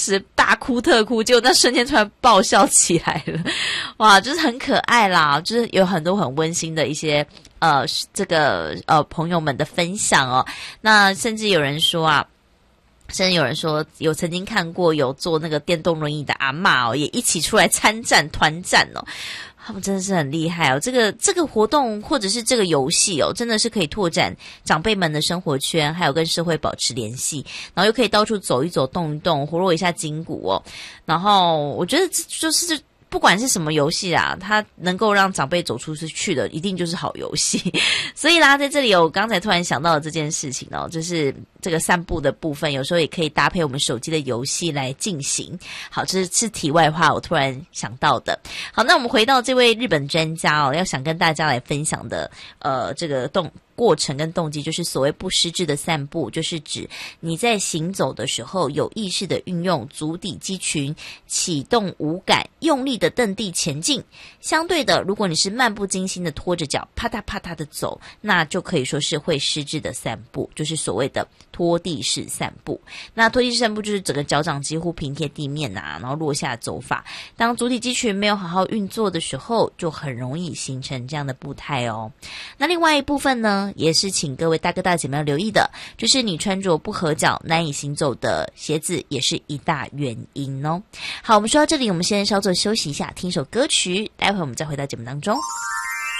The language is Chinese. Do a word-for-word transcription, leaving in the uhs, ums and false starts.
时大哭特哭，结果那瞬间突然爆笑起来了，哇，就是很可爱啦，就是有很多很温馨的一些呃这个呃朋友们的分享哦。那甚至有人说啊。甚至有人说有曾经看过有坐那个电动轮椅的阿嬷哦，也一起出来参战团战哦，他们真的是很厉害哦。这个这个活动或者是这个游戏哦，真的是可以拓展长辈们的生活圈，还有跟社会保持联系，然后又可以到处走一走动一动，活络一下筋骨哦。然后我觉得就是不管是什么游戏啊，它能够让长辈走出去的，一定就是好游戏。所以啦，在这里我刚才突然想到了这件事情哦，就是这个散步的部分，有时候也可以搭配我们手机的游戏来进行。好，这是是题外话，我突然想到的。好，那我们回到这位日本专家哦，要想跟大家来分享的，呃，这个动。过程跟动机就是所谓不失智的散步，就是指你在行走的时候有意识的运用足底肌群，启动五感，用力的蹬地前进。相对的，如果你是漫不经心的拖着脚啪嗒啪嗒的走，那就可以说是会失智的散步，就是所谓的拖地式散步。那拖地式散步就是整个脚掌几乎平贴地面啊，然后落下走法。当足底肌群没有好好运作的时候，就很容易形成这样的步态哦。那另外一部分呢，也是请各位大哥大姐妹要留意的，就是你穿着不合脚难以行走的鞋子也是一大原因哦。好，我们说到这里，我们先稍作休息一下，听首歌曲，待会我们再回到节目当中。